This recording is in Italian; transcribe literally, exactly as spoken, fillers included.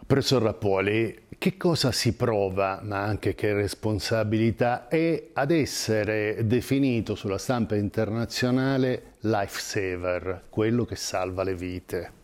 Professor Rappuoli, che cosa si prova, ma anche che responsabilità è ad essere definito sulla stampa internazionale lifesaver, quello che salva le vite?